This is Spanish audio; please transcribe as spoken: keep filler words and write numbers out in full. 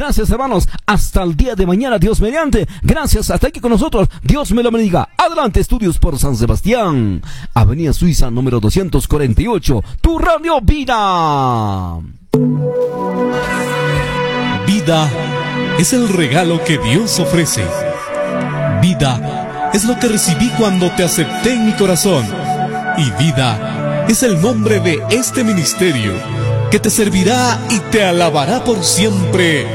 Gracias, hermanos. Hasta el día de mañana, Dios mediante. Gracias, hasta aquí con nosotros. Dios me lo bendiga. Adelante, estudios por San Sebastián, Avenida Suiza, número doscientos cuarenta y ocho. Tu Radio Vida. Vida es el regalo que Dios ofrece. Vida es lo que recibí cuando te acepté en mi corazón. Y vida es el nombre de este ministerio que te servirá y te alabará por siempre.